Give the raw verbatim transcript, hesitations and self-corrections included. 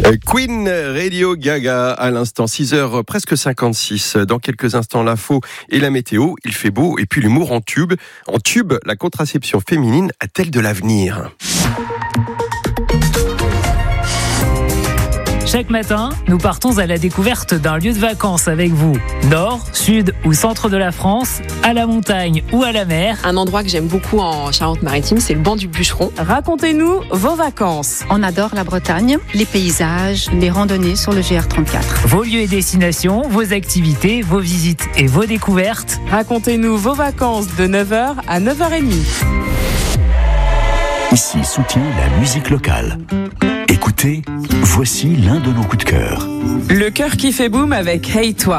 Queen, Radio Gaga à l'instant, six heures presque cinquante-six. Dans quelques instants, l'info et la météo. Il fait beau et puis l'humour en tube. En tube, la contraception féminine a-t-elle de l'avenir ? Chaque matin, nous partons à la découverte d'un lieu de vacances avec vous. Nord, sud ou centre de la France, à la montagne ou à la mer. Un endroit que j'aime beaucoup en Charente-Maritime, c'est le banc du Bûcheron. Racontez-nous vos vacances. On adore la Bretagne, les paysages, les randonnées sur le G R trente-quatre. Vos lieux et destinations, vos activités, vos visites et vos découvertes. Racontez-nous vos vacances de neuf heures à neuf heures trente. Ici soutient la musique locale. Écoutez, voici l'un de nos coups de cœur. Le cœur qui fait boum avec Hey Toi.